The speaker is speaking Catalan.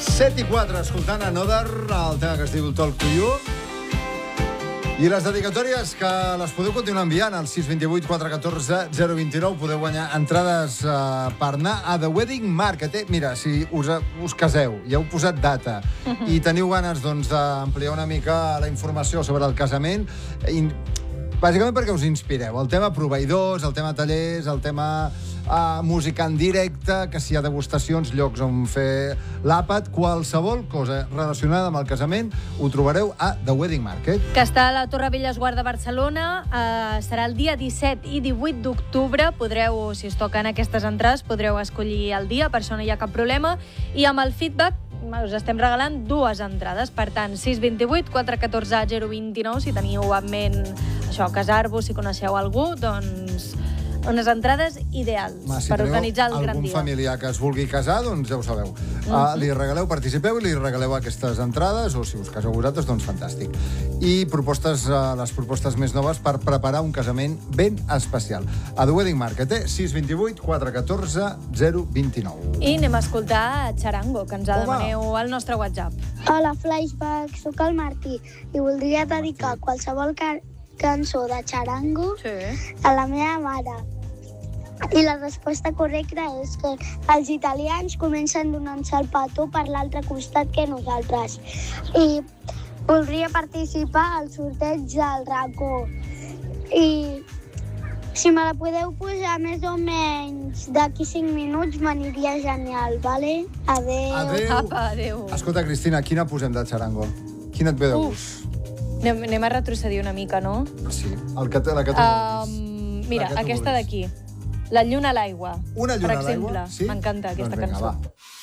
7:04, escoltant Another, el tema que es diu Talk to You. I les dedicatòries que les podeu continuar enviant al 628 414 029. Podeu guanyar entrades per anar a The Wedding Market. Mira, si us caseu, ja heu posat data i teniu ganes d'ampliar una mica la informació sobre el casament, bàsicament perquè us inspireu. El tema proveïdors, el tema tallers, el tema música en directe, que si hi ha degustacions, llocs on fer l'àpat, qualsevol cosa relacionada amb el casament ho trobareu a The Wedding Market. Que està a la Torre Bellesguard de Barcelona. Serà el dia 17 i 18 d'octubre. Podreu, si us toquen aquestes entrades, podreu escollir el dia, per això no hi ha cap problema. I amb el feedback us estem regalant 2 entrades. Per tant, 628 414 029, si teniu en ment això, casar-vos, si coneixeu algú, doncs unes entrades ideals per organitzar el gran dia. Si teniu algun familiar que es vulgui casar, doncs ja ho sabeu. Li regaleu, participeu i li regaleu aquestes entrades, o si us caseu vosaltres, doncs fantàstic. I les propostes més noves per preparar un casament ben especial. A The Wedding Market, 628 414 029. I anem a escoltar Charango, que ens demaneu al nostre WhatsApp. Hola, Flashback, sóc el Martí i voldria dedicar qualsevol cançó de Charango a la meva mare. I la resposta correcta és que els italians comencen donant-se el petó per l'altre costat que nosaltres. I voldria participar al sorteig del racó. I si me la podeu posar més o menys d'aquí 5 minuts m'aniria genial, vale? Adéu. Apa, adéu. Escolta, Cristina, quina posem de Charango? Quina et ve de gust? Anem a retrocedir una mica, no? Sí, la que tu mira, aquesta d'aquí. La lluna a l'aigua. Una lluna a l'aigua? Per exemple. M'encanta aquesta cançó.